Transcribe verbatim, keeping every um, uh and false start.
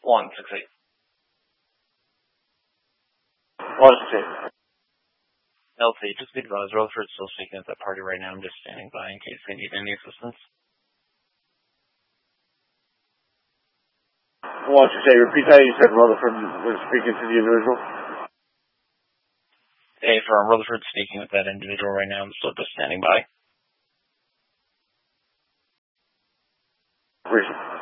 one six eight. one six eight. L C, just be advised, Rutherford's still speaking at that party right now. I'm just standing by in case they need any assistance. one six eight, repeat that. You said Rutherford was speaking to the individual? Hey, firm, Rutherford's speaking with that individual right now. I'm still just standing by. Appreciate it.